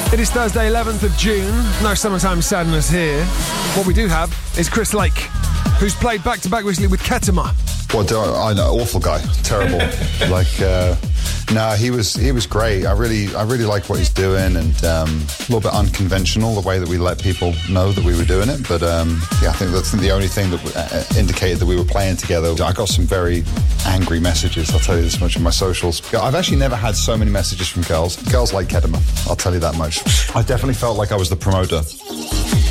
It is Thursday, 11th of June. No summertime sadness here. What we do have is Chris Lake, who's played back-to-back recently with Ketema. What do I know? Awful guy, terrible. He was great. I really like what he's doing, and a little bit unconventional the way that we let people know that we were doing it. But I think that's the only thing that indicated that we were playing together. I got some very angry messages. I'll tell you this much on my socials. I've actually never had so many messages from girls. Girls like Ketema. I'll tell you that much. I definitely felt like I was the promoter.